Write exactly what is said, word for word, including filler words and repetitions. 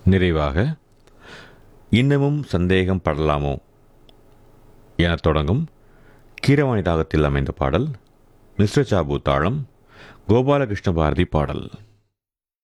நிறைவாக இன்னமும் சந்தேகம் படலாமோ என தொடங்கும் கீரவாணி தாகத்தில் அமைந்த பாடல் மிஸ்ர சாபு தாளம் கோபாலகிருஷ்ண பாரதி பாடல்.